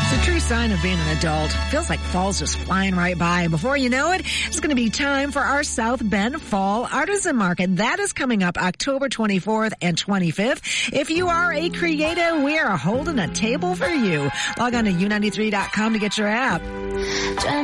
True sign of being an adult. Feels like fall's just flying right by. Before you know it, it's going to be time for our South Bend Fall Artisan Market. That is coming up October 24th and 25th. If you are a creative, we are holding a table for you. Log on to u93.com to get your app.